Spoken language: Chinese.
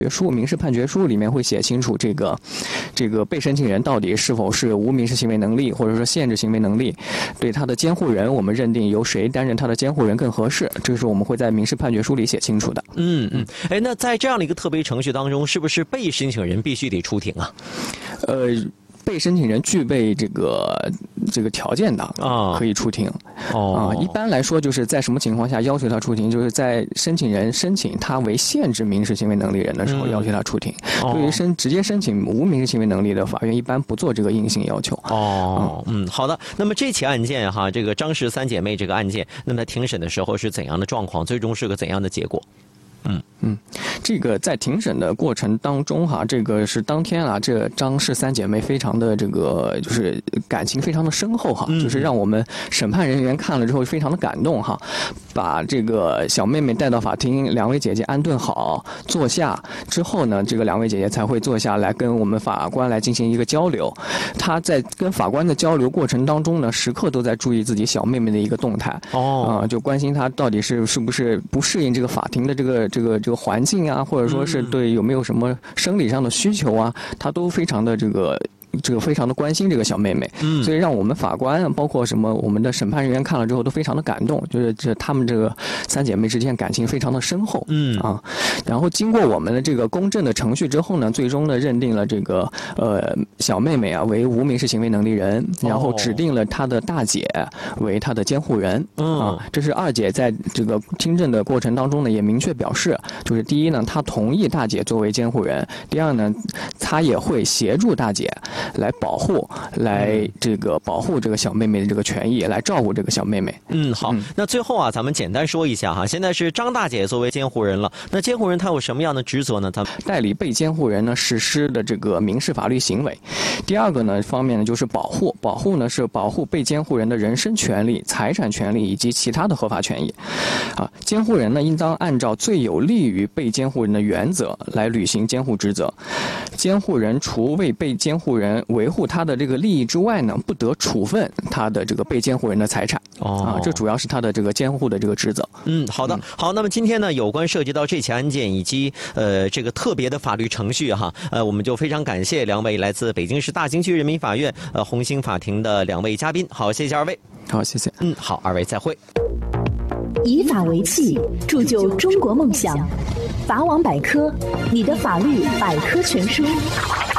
民事判决书里面会写清楚这个被申请人到底是否是无民事行为能力，或者说限制行为能力，对他的监护人我们认定由谁担任他的监护人更合适，这个是我们会在民事判决书里写清楚的。 那在这样的一个特别程序当中，是不是被申请人必须得出庭啊？ 被申请人具备这个条件的可以出庭。一般来说就是在什么情况下要求他出庭，就是在申请人申请他为限制民事行为能力人的时候要求他出庭。对于直接申请无民事行为能力的，法院一般不做这个硬性要求。 好的。那么这起案件哈，这个张氏三姐妹这个案件，那么在庭审的时候是怎样的状况？最终是个怎样的结果？ 这个在庭审的过程当中这个是当天这张氏三姐妹非常的这个就是感情非常的深厚就是让我们审判人员看了之后非常的感动把这个小妹妹带到法庭，两位姐姐安顿好坐下之后呢，这个两位姐姐才会坐下来跟我们法官来进行一个交流。她在跟法官的交流过程当中呢，时刻都在注意自己小妹妹的一个动态就关心她到底是不是不适应这个法庭的这个环境或者说是对有没有什么生理上的需求他都非常的这个非常的关心这个小妹妹，所以让我们法官包括什么我们的审判人员看了之后都非常的感动，就是他们这个三姐妹之间感情非常的深厚。然后经过我们的这个公正的程序之后呢，最终呢认定了这个小妹妹为无民事行为能力人，然后指定了她的大姐为她的监护人。这是二姐在这个听证的过程当中呢也明确表示，就是第一呢，她同意大姐作为监护人；第二呢，她也会协助大姐来保护这个小妹妹的这个权益，来照顾这个小妹妹。 好，那最后咱们简单说一下现在是张大姐作为监护人了，那监护人她有什么样的职责呢？她代理被监护人呢实施的这个民事法律行为。第二个呢方面呢就是保护呢是保护被监护人的人身权利、财产权利以及其他的合法权益。监护人呢应当按照最有利于被监护人的原则来履行监护职责。监护人除为被监护人维护他的这个利益之外呢，不得处分他的这个被监护人的财产。这主要是他的这个监护的这个职责。 好的。好，那么今天呢，有关涉及到这起案件以及这个特别的法律程序我们就非常感谢两位来自北京市大兴区人民法院红星法庭的两位嘉宾。好，谢谢二位。 好，谢谢。 好，二位再会。 以法为器，铸就中国梦想。法网百科，你的法律百科全书。